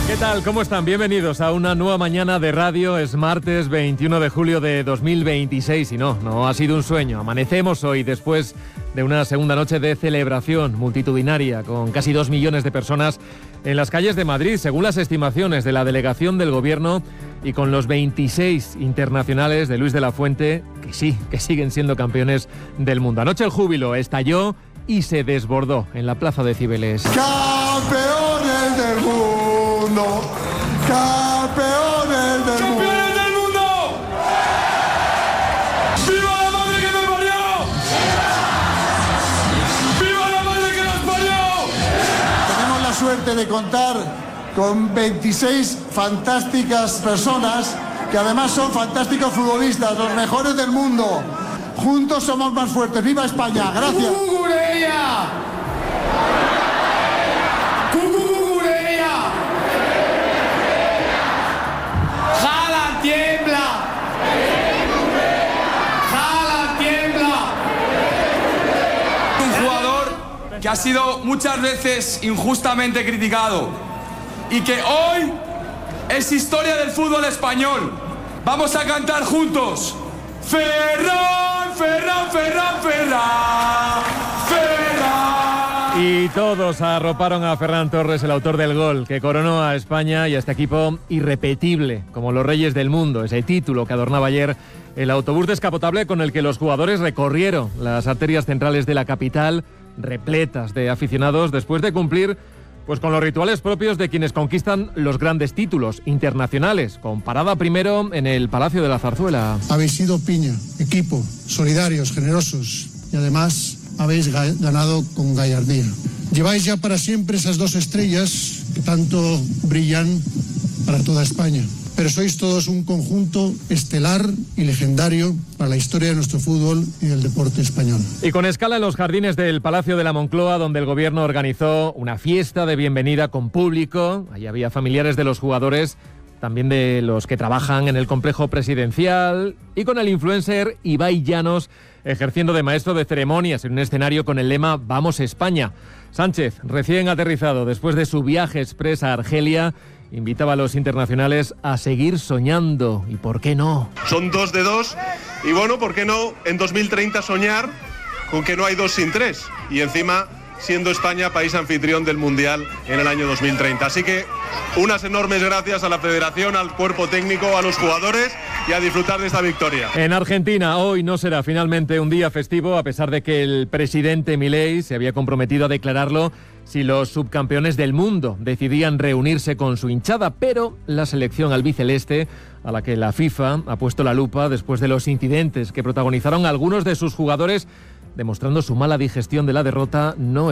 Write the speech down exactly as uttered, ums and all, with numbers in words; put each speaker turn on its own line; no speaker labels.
¿Qué tal? ¿Cómo están? Bienvenidos a una nueva mañana de radio. Es martes veintiuno de julio de dos mil veintiséis y no, no ha sido un sueño. Amanecemos hoy después de una segunda noche de celebración multitudinaria con casi dos millones de personas en las calles de Madrid, según las estimaciones de la delegación del Gobierno, y con los veintiséis internacionales de Luis de la Fuente, que sí, que siguen siendo campeones del mundo. Anoche el júbilo estalló y se desbordó en la plaza de Cibeles.
¡Campeones del mundo! ¡Campeones del mundo!
¡Campeones del mundo! ¡Viva la madre que me parió! ¡Viva la madre que nos parió!
Tenemos la suerte de contar con veintiséis fantásticas personas que además son fantásticos futbolistas, los mejores del mundo. Juntos somos más fuertes. ¡Viva España! ¡Gracias!
¡Cucureya! ¡Cucureya! ¡Jala, tiembla! ¡Jala, tiembla! Un jugador que ha sido muchas veces injustamente criticado y que hoy es historia del fútbol español. Vamos a cantar juntos. Ferran, Ferran, Ferran, Ferran, Ferran.
Y todos arroparon a Ferran Torres, el autor del gol, que coronó a España y a este equipo irrepetible, como los reyes del mundo, ese título que adornaba ayer el autobús descapotable con el que los jugadores recorrieron las arterias centrales de la capital, repletas de aficionados, después de cumplir pues con los rituales propios de quienes conquistan los grandes títulos internacionales, con parada primero en el Palacio de la Zarzuela.
Habéis sido piña, equipo, solidarios, generosos y además habéis ga- ganado con gallardía. Lleváis ya para siempre esas dos estrellas que tanto brillan para toda España. Pero sois todos un conjunto estelar y legendario para la historia de nuestro fútbol y del deporte español.
Y con escala en los jardines del Palacio de la Moncloa, donde el Gobierno organizó una fiesta de bienvenida con público. Allí había familiares de los jugadores, también de los que trabajan en el complejo presidencial, y con el influencer Ibai Llanos ejerciendo de maestro de ceremonias en un escenario con el lema «Vamos España». Sánchez, recién aterrizado después de su viaje express a Argelia, invitaba a los internacionales a seguir soñando. ¿Y por qué no?
Son dos de dos y bueno, ¿por qué no en dos mil treinta soñar con que no hay dos sin tres? Y encima siendo España país anfitrión del Mundial en el año dos mil treinta. Así que unas enormes gracias a la Federación, al cuerpo técnico, a los jugadores y a disfrutar de esta victoria.
En Argentina hoy no será finalmente un día festivo, a pesar de que el presidente Milei se había comprometido a declararlo si los subcampeones del mundo decidían reunirse con su hinchada, pero la selección albiceleste, a la que la FIFA ha puesto la lupa después de los incidentes que protagonizaron algunos de sus jugadores, demostrando su mala digestión de la derrota, no